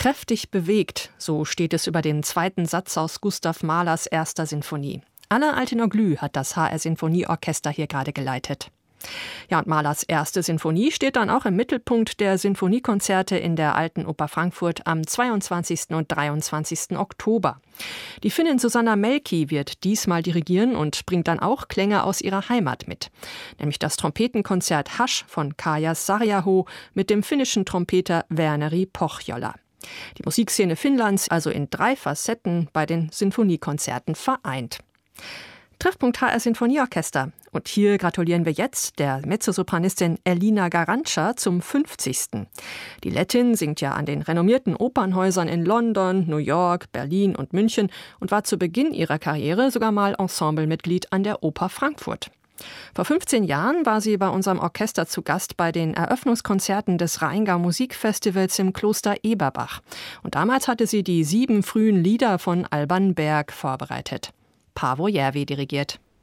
Kräftig bewegt, so steht es über den zweiten Satz aus Gustav Mahlers erster Sinfonie. Anna Altinoglu hat das HR Sinfonieorchester hier gerade geleitet. Ja, und Mahlers erste Sinfonie steht dann auch im Mittelpunkt der Sinfoniekonzerte in der Alten Oper Frankfurt am 22. und 23. Oktober. Die Finnin Susanna Melki wird diesmal dirigieren und bringt dann auch Klänge aus ihrer Heimat mit. Nämlich das Trompetenkonzert Hasch von Kaija Sarjaho mit dem finnischen Trompeter Verneri Pohjola. Die Musikszene Finnlands also in 3 Facetten bei den Sinfoniekonzerten vereint. Treffpunkt HR Sinfonieorchester. Und hier gratulieren wir jetzt der Mezzosopranistin Elina Garanca zum 50. Die Lettin singt ja an den renommierten Opernhäusern in London, New York, Berlin und München und war zu Beginn ihrer Karriere sogar mal Ensemblemitglied an der Oper Frankfurt. Vor 15 Jahren war sie bei unserem Orchester zu Gast bei den Eröffnungskonzerten des Rheingau Musikfestivals im Kloster Eberbach. Und damals hatte sie die 7 frühen Lieder von Alban Berg vorbereitet. Paavo Järvi dirigiert.